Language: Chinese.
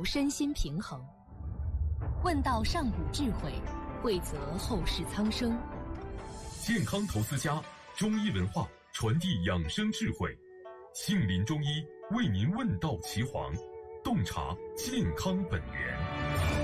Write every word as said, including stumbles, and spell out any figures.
求身心平衡。问道上古智慧，惠泽后世苍生。 健康投资家，中医文化传递养生智慧，杏林中医为您问道岐黄，洞察健康本源。